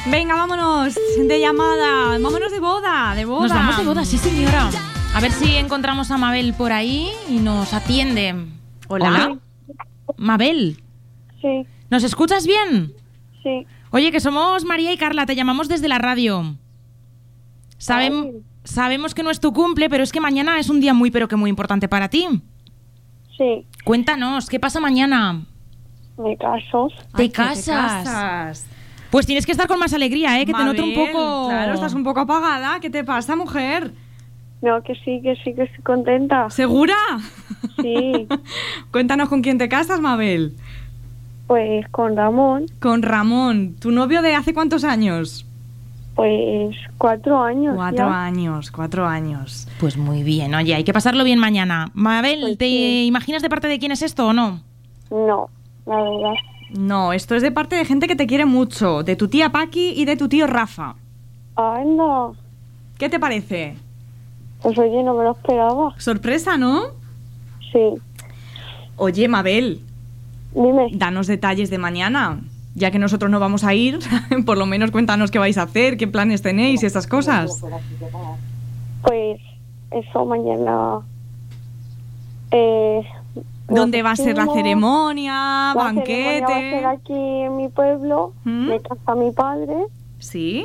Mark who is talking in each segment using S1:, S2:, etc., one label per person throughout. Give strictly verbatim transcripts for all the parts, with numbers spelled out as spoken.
S1: Venga, vámonos de llamada. Vámonos de boda, de boda.
S2: Nos vamos de boda, sí señora. A ver si encontramos a Mabel por ahí y nos atiende.
S1: Hola.
S2: Hola. Mabel.
S3: Sí.
S2: ¿Nos escuchas bien?
S3: Sí.
S2: Oye, que somos María y Carla, te llamamos desde la radio. Sabem-
S3: Ay.
S2: Sabemos que no es tu cumple, pero es que mañana es un día muy, pero que muy importante para ti.
S3: Sí.
S2: Cuéntanos, ¿qué pasa mañana?
S3: Me caso.
S2: ¿Te
S1: Ay, que
S2: casas?
S1: te casas.
S2: Pues tienes que estar con más alegría, ¿eh? Que
S1: Mabel,
S2: te noto un poco...
S1: Claro, estás un poco apagada. ¿Qué te pasa, mujer?
S3: No, que sí, que sí, que estoy contenta.
S1: ¿Segura?
S3: Sí.
S1: Cuéntanos con quién te casas, Mabel.
S3: Pues con Ramón,
S1: Con Ramón, tu novio de hace cuántos años.
S3: pues cuatro años.
S1: Cuatro
S3: ya.
S1: años, cuatro años.
S2: Pues muy bien, oye, hay que pasarlo bien mañana. Mabel,
S3: Pues
S2: ¿te
S3: sí.
S2: imaginas de parte de quién es esto o no?
S3: No, la verdad.
S1: No, esto es de parte de gente que te quiere mucho, de tu tía Paqui y de tu tío Rafa.
S3: Anda.
S1: ¿Qué te parece?
S3: Pues oye, no me lo esperaba.
S1: Sorpresa, ¿no?
S3: Sí.
S1: Oye, Mabel,
S3: Dime.
S1: danos detalles de mañana. Ya que nosotros no vamos a ir, por lo menos cuéntanos qué vais a hacer, qué planes tenéis y estas cosas.
S3: Pues eso mañana. Eh,
S1: ¿Dónde va a ser la
S3: nos vestimos.
S1: ceremonia,
S3: La
S1: banquete?
S3: ceremonia va a ser aquí en mi pueblo.
S1: ¿Mm?
S3: Me casa mi padre.
S1: ¿Sí?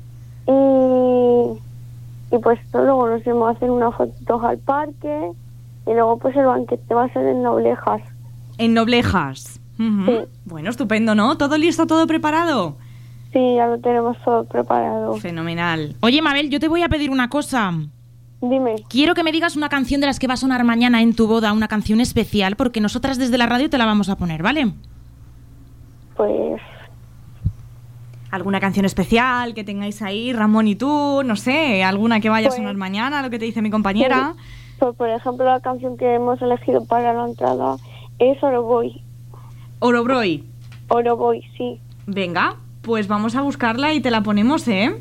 S3: Y, y pues luego nos íbamos a hacer unas fotos al parque. Y luego pues el banquete va a ser en Noblejas.
S1: En Noblejas. Ujú.
S3: Sí.
S1: Bueno, estupendo, ¿no? ¿Todo listo, todo preparado?
S3: Sí, ya lo tenemos todo preparado.
S1: Fenomenal.
S2: Oye, Mabel, yo te voy a pedir una cosa.
S3: Dime.
S2: Quiero que me digas una canción de las que va a sonar mañana en tu boda, una canción especial, porque nosotras desde la radio te la vamos a poner, ¿vale?
S3: Pues
S1: ¿Alguna canción especial que tengáis ahí, Ramón y tú? No sé, alguna que vaya a
S3: Pues-
S1: sonar mañana, lo que te dice mi compañera.
S3: Pues, por ejemplo, la canción que hemos elegido para la entrada es Oro Boy.
S1: Orobroy.
S3: Oro Boy, sí.
S1: Venga, pues vamos a buscarla y te la ponemos, ¿eh?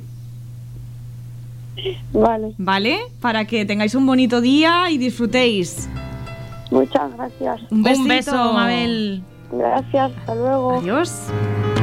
S3: Vale.
S1: ¿Vale? Para que tengáis un bonito día y disfrutéis.
S3: Muchas gracias.
S1: Un besito.
S2: Un beso, Mabel.
S3: Gracias. Hasta luego.
S1: Adiós.